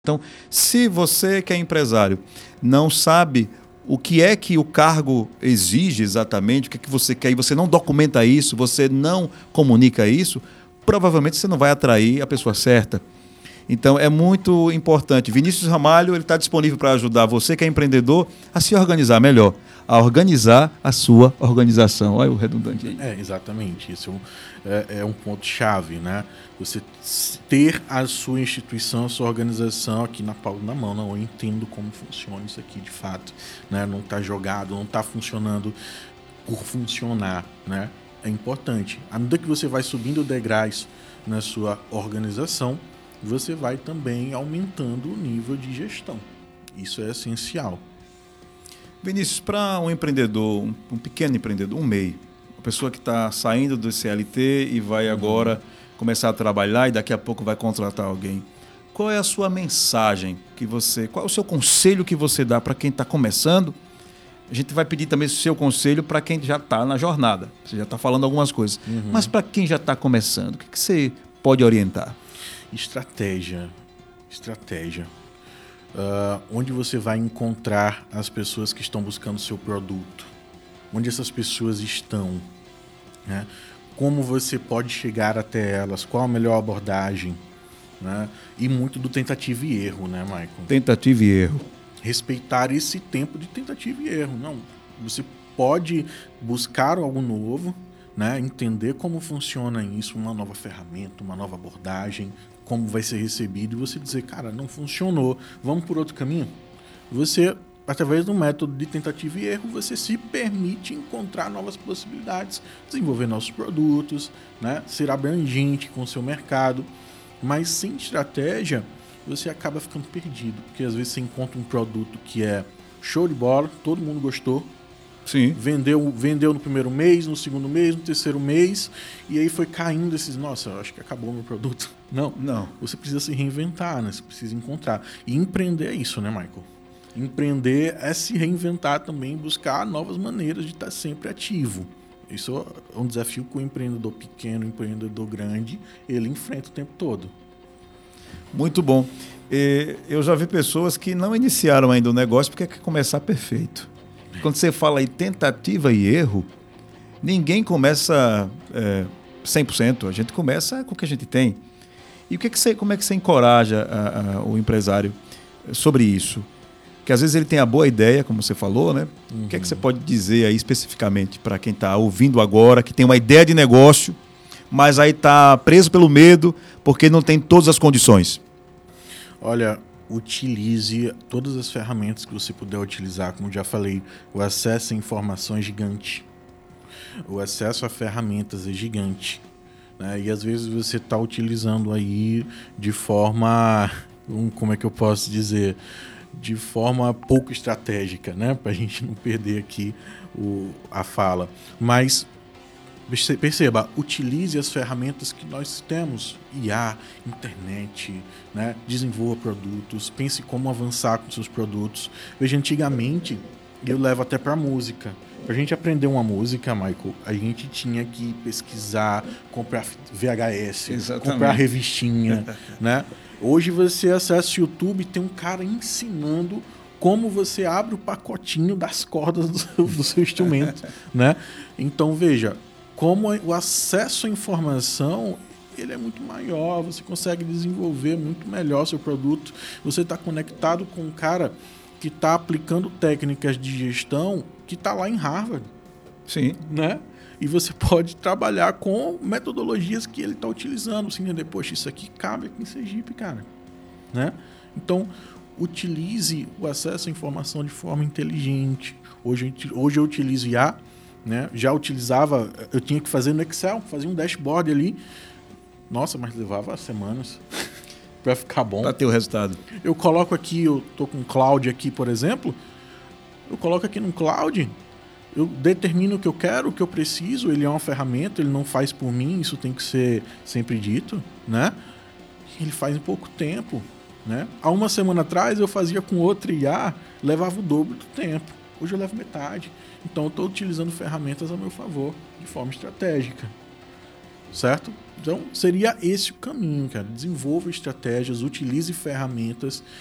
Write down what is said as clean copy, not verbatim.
Então, se você que é empresário não sabe o que é que o cargo exige exatamente, o que é que você quer, e você não documenta isso, você não comunica isso, provavelmente você não vai atrair a pessoa certa. Então, é muito importante. Vinícius Ramalho está disponível para ajudar você que é empreendedor a se organizar melhor, a organizar a sua organização. Olha o redundante aí. Exatamente. Isso é um ponto-chave, né? Você ter a sua instituição, a sua organização aqui na palma da mão. Não, eu entendo como funciona isso aqui de fato, né? Não está jogado, não está funcionando por funcionar, né? É importante. À medida que você vai subindo degraus na sua organização, você vai também aumentando o nível de gestão. Isso é essencial. Vinícius, para um empreendedor, um pequeno empreendedor, um MEI, uma pessoa que está saindo do CLT e vai agora começar a trabalhar e daqui a pouco vai contratar alguém, qual é a sua mensagem qual é o seu conselho que você dá para quem está começando? A gente vai pedir também o seu conselho para quem já está na jornada. Você já está falando algumas coisas. Mas para quem já está começando, o que você pode orientar? Estratégia. Onde você vai encontrar as pessoas que estão buscando seu produto? Onde essas pessoas estão? Né? Como você pode chegar até elas? Qual a melhor abordagem? Né? E muito do tentativa e erro, né, Michael? Tentativa e erro. Respeitar esse tempo de tentativa e erro. Não, você pode buscar algo novo, né? Entender como funciona isso, uma nova ferramenta, uma nova abordagem, como vai ser recebido, e você dizer, cara, não funcionou, vamos por outro caminho. Você, através do método de tentativa e erro, você se permite encontrar novas possibilidades, desenvolver novos produtos, né? Ser abrangente com o seu mercado, mas sem estratégia, você acaba ficando perdido, porque às vezes você encontra um produto que é show de bola, todo mundo gostou, sim, vendeu no primeiro mês, no segundo mês, no terceiro mês, e aí foi caindo esses, nossa, acho que acabou o meu produto. Não. Você precisa se reinventar, né? Você precisa encontrar. E empreender é isso, né, Michael? Empreender é se reinventar também, buscar novas maneiras de estar sempre ativo. Isso é um desafio que o empreendedor pequeno, o empreendedor grande, ele enfrenta o tempo todo. Muito bom. Eu já vi pessoas que não iniciaram ainda o negócio porque quer começar perfeito. Quando você fala em tentativa e erro, ninguém começa 100%. A gente começa com o que a gente tem. E como é que você encoraja o empresário sobre isso? Porque às vezes ele tem a boa ideia, como você falou, né? O que é que você pode dizer aí especificamente para quem está ouvindo agora, que tem uma ideia de negócio, mas aí está preso pelo medo porque não tem todas as condições? Olha, utilize todas as ferramentas que você puder utilizar. Como já falei, o acesso à informação é gigante. O acesso a ferramentas é gigante. Né? E às vezes você está utilizando aí de forma, como é que eu posso dizer, de forma pouco estratégica, né? Para a gente não perder aqui a fala. Mas perceba, utilize as ferramentas que nós temos, IA, internet, né? Desenvolva produtos, pense como avançar com seus produtos. Veja, antigamente, eu levo até para música. Para a gente aprender uma música, Michael, a gente tinha que pesquisar, comprar VHS, Exatamente. comprar revistinha, né? Hoje você acessa o YouTube e tem um cara ensinando como você abre o pacotinho das cordas do seu instrumento, né? Então, veja, como o acesso à informação ele é muito maior, você consegue desenvolver muito melhor seu produto, você está conectado com um cara que está aplicando técnicas de gestão que está lá em Harvard. Sim. Né? E você pode trabalhar com metodologias que ele está utilizando, você entender, poxa, isso aqui cabe aqui em Sergipe, cara. Né? Então, utilize o acesso à informação de forma inteligente. Hoje eu utilizo IA, né? Já utilizava, eu tinha que fazer no Excel, fazia um dashboard ali. Nossa, mas levava semanas para ficar bom. Para ter o resultado. Eu coloco aqui, eu tô com o Cloud aqui, por exemplo. Eu coloco aqui no Cloud, eu determino o que eu quero, o que eu preciso. Ele é uma ferramenta, ele não faz por mim, isso tem que ser sempre dito, né? Ele faz em pouco tempo, né? Há uma semana atrás eu fazia com outro IA, levava o dobro do tempo. Hoje eu levo metade. Então eu estou utilizando ferramentas a meu favor, de forma estratégica. certo? Então, seria esse o caminho, cara. Desenvolva estratégias, utilize ferramentas